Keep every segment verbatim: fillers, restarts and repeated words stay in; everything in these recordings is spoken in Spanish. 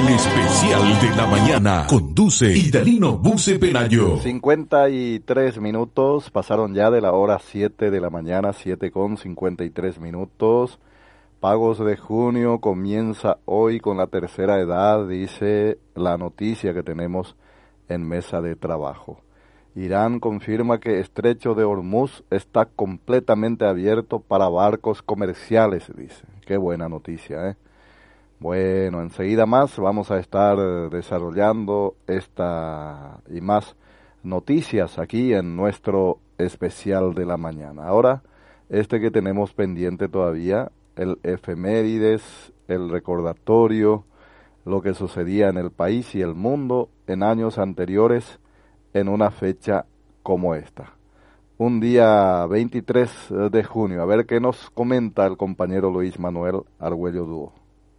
especial de la mañana conduce Idalino Buce Pelayo. cincuenta y tres minutos, pasaron ya de la hora siete de la mañana, siete con cincuenta y tres minutos. Pagos de junio comienza hoy con la tercera edad, dice la noticia que tenemos en mesa de trabajo. Irán confirma que Estrecho de Hormuz está completamente abierto para barcos comerciales, dice. Qué buena noticia, ¿eh? Bueno, enseguida más vamos a estar desarrollando esta y más noticias aquí en nuestro especial de la mañana. Ahora, este que tenemos pendiente todavía, el efemérides, el recordatorio, lo que sucedía en el país y el mundo en años anteriores en una fecha como esta. Un día veintitrés de junio. A ver qué nos comenta el compañero Luis Manuel Argüello Dúo.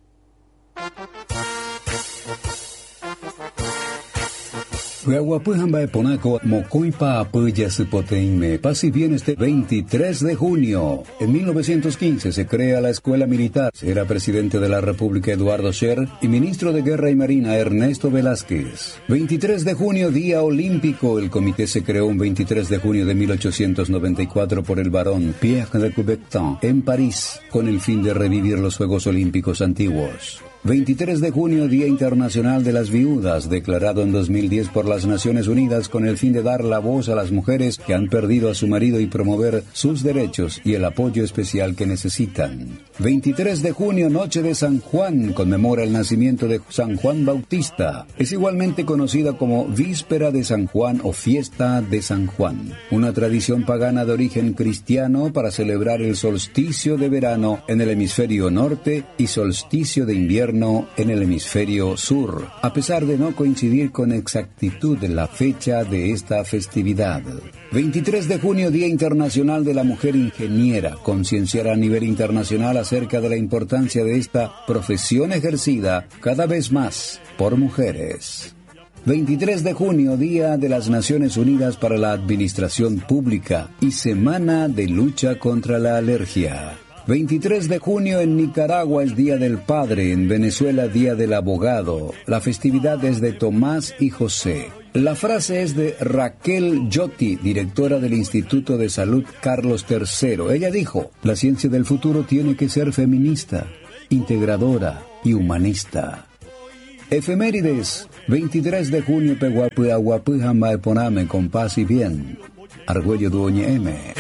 Huahuapujamba Ponaco, Mocoipa Apoya Supoteime. Paz y bien este veintitrés de junio. En mil novecientos quince se crea la Escuela Militar. Era presidente de la República Eduardo Scher y ministro de Guerra y Marina Ernesto Velázquez. veintitrés de junio, Día Olímpico. El comité se creó un veintitrés de junio de mil ochocientos noventa y cuatro por el barón Pierre de Coubertin en París, con el fin de revivir los Juegos Olímpicos antiguos. veintitrés de junio, Día Internacional de las Viudas, declarado en dos mil diez por las Naciones Unidas con el fin de dar la voz a las mujeres que han perdido a su marido y promover sus derechos y el apoyo especial que necesitan. veintitrés de junio, Noche de San Juan, conmemora el nacimiento de San Juan Bautista. Es igualmente conocida como Víspera de San Juan o Fiesta de San Juan, una tradición pagana de origen cristiano para celebrar el solsticio de verano en el hemisferio norte y solsticio de invierno en el hemisferio sur, a pesar de no coincidir con exactitud en la fecha de esta festividad. veintitrés de junio, Día Internacional de la Mujer Ingeniera, concienciar a nivel internacional acerca de la importancia de esta profesión ejercida cada vez más por mujeres. veintitrés de junio, Día de las Naciones Unidas para la Administración Pública y Semana de Lucha contra la Alergia. veintitrés de junio en Nicaragua es Día del Padre, en Venezuela Día del Abogado. La festividad es de Tomás y José. La frase es de Raquel Yotti, directora del Instituto de Salud Carlos tercero. Ella dijo: la ciencia del futuro tiene que ser feminista, integradora y humanista. Efemérides, veintitrés de junio, Pehuapu Aguapu Jamba Eponame, con paz y bien. Argüello Duoñe M.